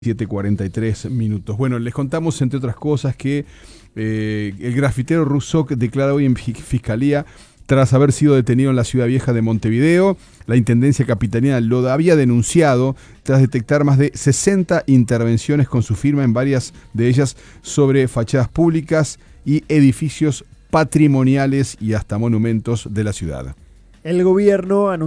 7:43. Bueno, les contamos, entre otras cosas, que el grafitero Ruzoc declara hoy en Fiscalía, tras haber sido detenido en la Ciudad Vieja de Montevideo. La Intendencia Capitanina lo había denunciado tras detectar más de 60 intervenciones con su firma, en varias de ellas sobre fachadas públicas y edificios patrimoniales y hasta monumentos de la ciudad. El gobierno anunció